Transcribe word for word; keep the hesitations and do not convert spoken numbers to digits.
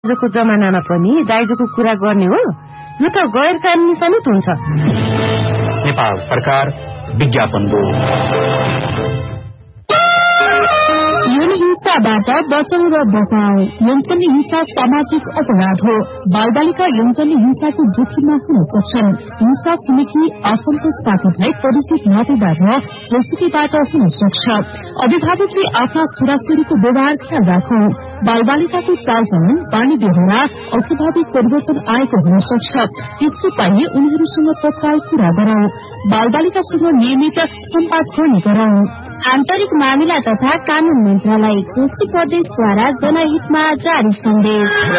आजको जमानामा पनि दाइजोको कुरा गर्ने हो, यो त गैर कानूनी समेत हुन्छ। नेपाल सरकार विज्ञापन बोर्ड। यौन हिंसाबाट बचाउ र बचाउ। यौनजन्य हिंसा सामाजिक अपराध हो। बालबालिका यौनजन्य हिंसाको जोखिममा हुन सक्छन्। हिंसा छिमेकी आफन्त साथीभाइ परिचित नातेदार र जोसुकीबाट हुन सक्छ। अभिभावकले आफ्ना छोराछोरीको व्यवहार ख्याल राखौं। बालबालिकाको चालचलन बानी व्यवहार अस्वाभाविक परिवर्तन आएको हुन सक्छ। त्यस्तो पाइए उनीहरूसँग तत्काल कुरा गरौं। बालबालिकासँग नियमित सम्वाद गर्ने गरौं। आन्तरिक मामिला तथा कानून मन्त्रालय कोशी प्रदेशद्वारा जनहितमा जारी सन्देश।